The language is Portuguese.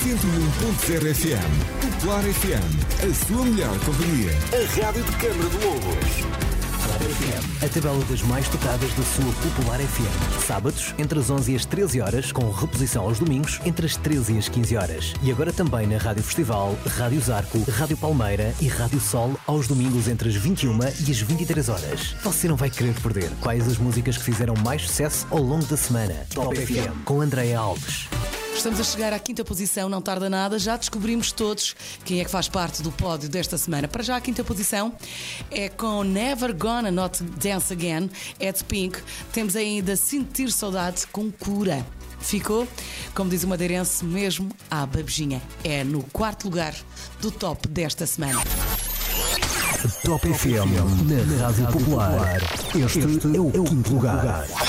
101.0 FM. Popular FM. A sua melhor companhia. A rádio de Câmara de Lobos. A tabela das mais tocadas da sua Popular FM. Sábados, entre as 11 e as 13 horas, com reposição aos domingos, entre as 13 e as 15 horas. E agora também na Rádio Festival, Rádio Zarco, Rádio Palmeira e Rádio Sol, aos domingos entre as 21 e as 23 horas. Você não vai querer perder quais as músicas que fizeram mais sucesso ao longo da semana. Top FM, com Andréa Alves. Estamos a chegar à quinta posição, não tarda nada. Já descobrimos todos quem é que faz parte do pódio desta semana. Para já a quinta posição é com Never Gonna Not Dance Again, Ed Pink. Temos ainda Sentir Saudade com Cura. Ficou, como diz o madeirense, mesmo à babejinha. É no quarto lugar do top desta semana. Top FM, na Rádio Popular. Este é o quinto lugar.